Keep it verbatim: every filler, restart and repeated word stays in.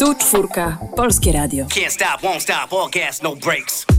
Tu czwórka, Polskie Radio. Can't stop, won't stop, all gas, no brakes.